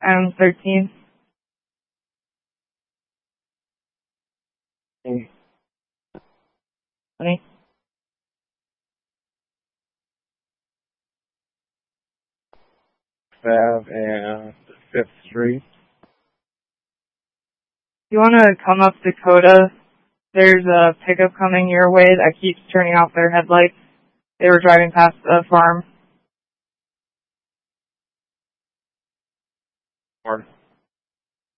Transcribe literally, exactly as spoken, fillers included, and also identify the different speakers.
Speaker 1: M thirteen.
Speaker 2: Hey.
Speaker 1: Twenty.
Speaker 2: Fab and Fifth Street.
Speaker 1: You want to come up Dakota? There's a pickup coming your way that keeps turning off their headlights. They were driving past the farm.